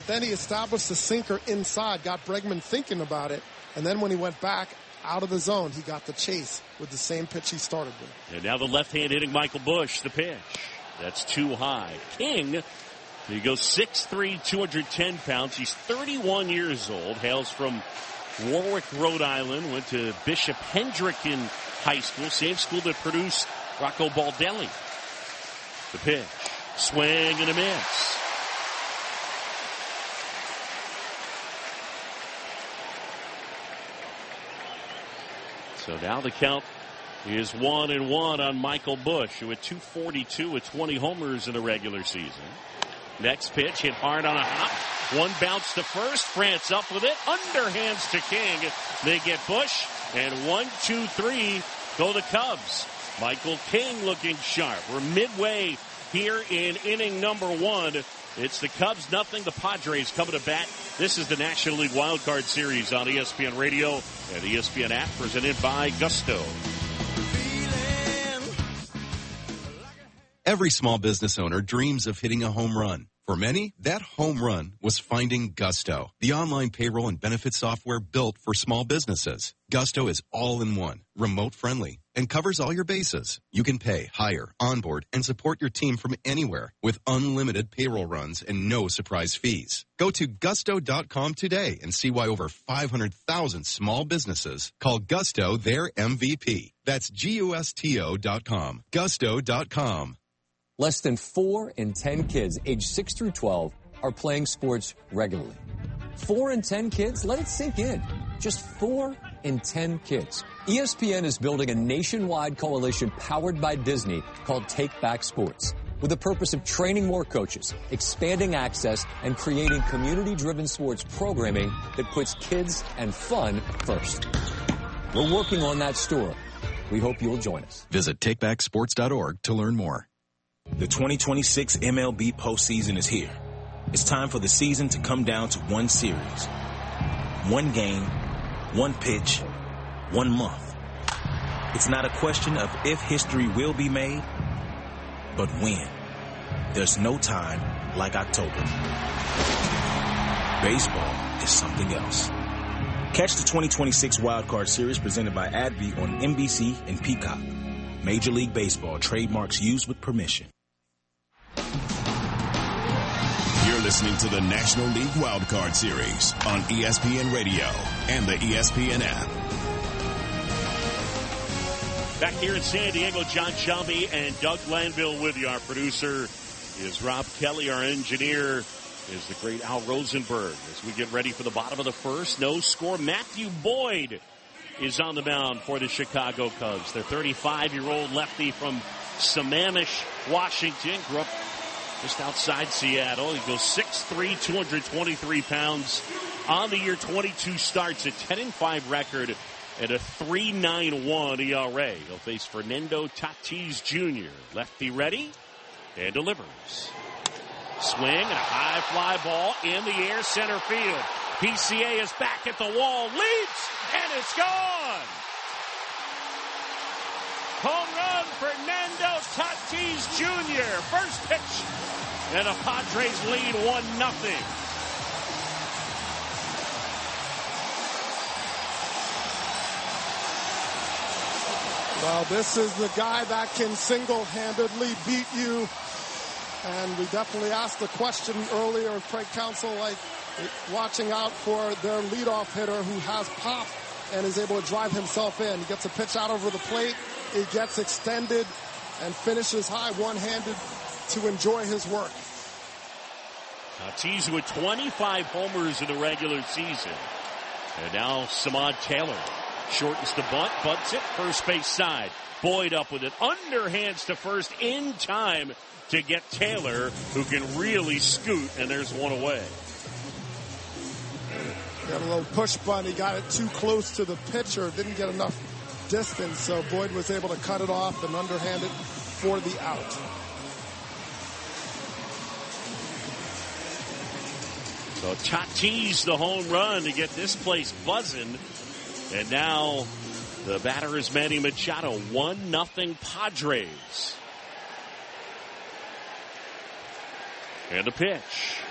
Then he established the sinker inside, got Bregman thinking about it, and then when he went back out of the zone, he got the chase with the same pitch he started with. And now the left-hand hitting Michael Busch, the pitch. That's too high. King, he goes 6'3", 210 pounds. He's 31 years old, hails from Warwick, Rhode Island, went to Bishop Hendricken High School, same school that produced Rocco Baldelli. The pitch, swing and a miss. So now the count is 1-1 on Michael Busch, who had 242 with 20 homers in the regular season. Next pitch hit hard on a hop. One bounce to first. France up with it. Underhands to King. They get Busch. And 1, 2, 3 go the Cubs. Michael King looking sharp. We're midway here in inning number 1. It's the Cubs nothing. The Padres coming to bat. This is the National League Wild Card Series on ESPN Radio and the ESPN app, presented by Gusto. Every small business owner dreams of hitting a home run. For many, that home run was finding Gusto, the online payroll and benefits software built for small businesses. Gusto is all-in-one, remote-friendly, and covers all your bases. You can pay, hire, onboard, and support your team from anywhere with unlimited payroll runs and no surprise fees. Go to gusto.com today and see why over 500,000 small businesses call Gusto their MVP. That's GUSTO.com. Gusto.com. Less than 4 in 10 kids aged 6 through 12 are playing sports regularly. 4 in 10 kids? Let it sink in. Just 4 in 10 kids. ESPN is building a nationwide coalition powered by Disney called Take Back Sports, with the purpose of training more coaches, expanding access, and creating community-driven sports programming that puts kids and fun first. We're working on that story. We hope you'll join us. Visit takebacksports.org to learn more. The 2026 MLB postseason is here. It's time for the season to come down to one series. One game, one pitch, 1 month. It's not a question of if history will be made, but when. There's no time like October. Baseball is something else. Catch the 2026 Wild Card Series presented by AbbVie on NBC and Peacock. Major League Baseball trademarks used with permission. You're listening to the National League Wild Card Series on ESPN Radio and the ESPN app. Back here in San Diego, John Shelby and Doug Lanville with you. Our producer is Rob Kelly. Our engineer is the great Al Rosenberg. As we get ready for the bottom of the first, no score. Matthew Boyd is on the mound for the Chicago Cubs. Their 35-year-old lefty from Sammamish, Washington, grew up just outside Seattle. He goes 6'3", 223 pounds. On the year, 22 starts, a 10-5 record, and a 3.91 ERA. He'll face Fernando Tatis Jr. Lefty ready and delivers. Swing and a high fly ball in the air, center field. PCA is back at the wall, leaps, and it's gone. Home run, Fernando Tatis Jr. First pitch, and the Padres lead 1-0. Well, this is the guy that can single-handedly beat you. And we definitely asked the question earlier of Craig Counsell, like watching out for their leadoff hitter who has pop and is able to drive himself in. He gets a pitch out over the plate. He gets extended and finishes high one-handed to enjoy his work. Tatis with 25 homers in the regular season. And now Samad Taylor shortens the bunt, bunts it, first base side. Boyd up with it, underhands to first in time to get Taylor, who can really scoot, and there's one away. Got a little push bunt. He got it too close to the pitcher. Didn't get enough distance, so Boyd was able to cut it off and underhand it for the out. So Tatis the home run to get this place buzzing. And now the batter is Manny Machado. 1-0 Padres. And the pitch.